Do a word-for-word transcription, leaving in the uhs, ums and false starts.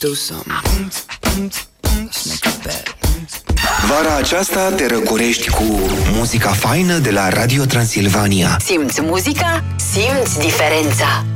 do something. Let's make a bet. Vara aceasta te răcorești cu muzica faină de la Radio Transilvania. Simți muzica? Simți diferența.